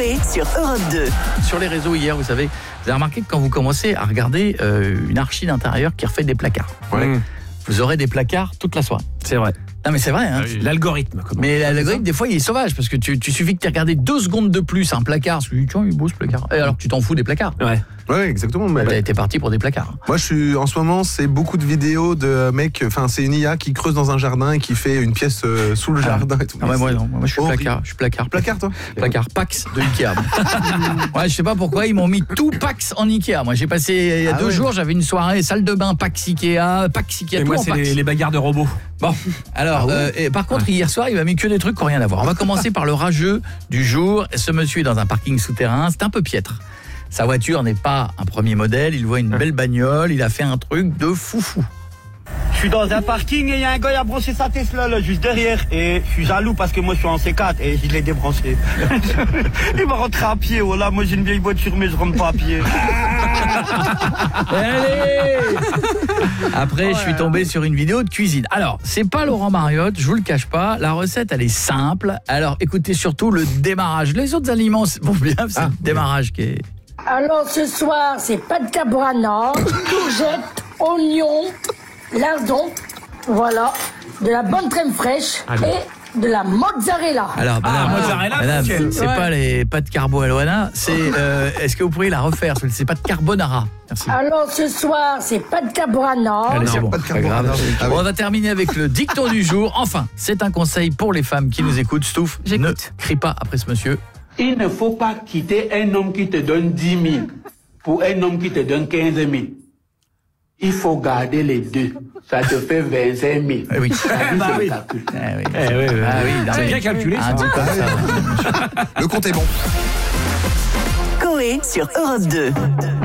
Coé sur Europe 2. Sur les réseaux hier, vous avez remarqué que quand vous commencez à regarder une archi d'intérieur qui refait des placards, vous aurez des placards toute la soirée. C'est vrai. Non mais c'est vrai, hein. L'algorithme. Mais l'algorithme, des fois, il est sauvage parce que tu suffit que tu aies regardé 2 secondes de plus un placard, tu dis, tiens, il est beau ce placard. Et alors que tu t'en fous des placards. Ouais, exactement. Mais T'es parti pour des placards. moi, en ce moment, c'est beaucoup de vidéos de mecs. Enfin, c'est une IA qui creuse dans un jardin et qui fait une pièce sous le jardin et tout. Ah ouais, moi je suis horrible. placard. Je suis placard. Placard, toi? Placard Pax de Ikea. Ouais, je sais pas pourquoi ils m'ont mis tout Pax en Ikea. Moi, j'ai passé il y a 2 jours, j'avais une soirée salle de bain Pax Ikea, Et moi, c'est les bagarres de robots. Bon, alors, et par contre, hier soir, il m'a mis que des trucs qui n'ont rien à voir. On va commencer par le rageux du jour. Ce monsieur est dans un parking souterrain, c'est un peu piètre. Sa voiture n'est pas un premier modèle, il voit une belle bagnole, il a fait un truc de foufou. Je suis dans un parking et il y a un gars qui a branché sa Tesla là, juste derrière. Et je suis jaloux parce que moi je suis en C4 et je l'ai débranché. Il va rentrer à pied, voilà, moi j'ai une vieille voiture mais je rentre pas à pied. Allez Après, je suis tombé sur une vidéo de cuisine. Alors, c'est pas Laurent Mariotte, je vous le cache pas. La recette, elle est simple. Alors, écoutez surtout le démarrage. Les autres aliments vont bien, c'est le démarrage qui est... Alors ce soir, c'est pâte carbonara, courgettes, oignons, lardons, voilà, de la bonne crème fraîche et de la mozzarella. Alors, madame, c'est Ouais. pas les pâtes carbo à Loana, c'est... est-ce que vous pourriez la refaire? C'est pâtes carbonara. Merci. Alors ce soir, c'est pâte carbonara. Allez, c'est bon, pas de pas grave. carbonara. On va terminer avec le dicton du jour. Enfin, c'est un conseil pour les femmes qui nous écoutent. Stouff, ne crie pas après ce monsieur. Il ne faut pas quitter un homme qui te donne 10 000 pour un homme qui te donne 15 000. Il faut garder les deux. Ça te fait 25 000. Eh oui. Bah oui. C'est bien calculé, ça. Un truc comme ça. Le compte est bon. Coé sur Europe 2.